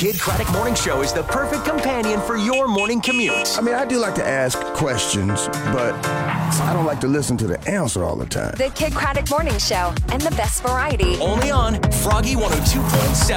Kid Craddock Morning Show is the perfect companion for your morning commute. I mean, I do like to ask questions, but I don't like to listen to the answer all the time. The Kid Craddock Morning Show and the best variety. Only on Froggy 102.7.